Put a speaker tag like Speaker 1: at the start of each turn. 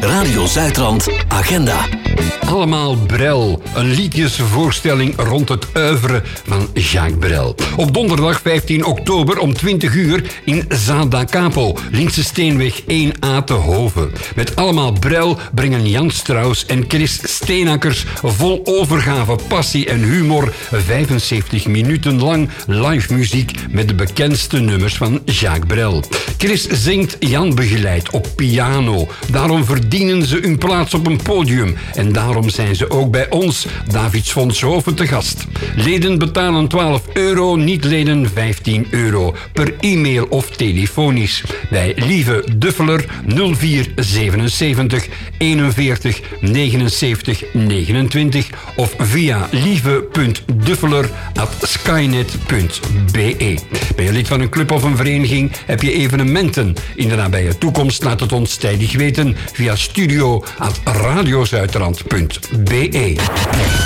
Speaker 1: Radio Zuidrand Agenda.
Speaker 2: Allemaal Brel, een liedjesvoorstelling rond het oeuvre van Jacques Brel. Op donderdag 15 oktober om 20 uur in Zada Capo, Linkse Steenweg 1A te Hoven. Met Allemaal Brel brengen Jan Strauss en Chris Steenakkers vol overgave, passie en humor 75 minuten lang live muziek met de bekendste nummers van Jacques Brel. Chris zingt, Jan begeleidt op piano. Daarom verdienen ze hun plaats op een podium. En daarom zijn ze ook bij ons, Davids Fonshoven, te gast. Leden betalen €12, niet-leden €15. Per e-mail of telefonisch. Bij Lieve Duffeler 0477 41 79 29 of via lieve.duffeler@skynet.be. Ben je lid van een club of een vereniging? Heb je evenementen in de nabije toekomst? Laat het ons tijdig weten via studio@radiozuidrand.be.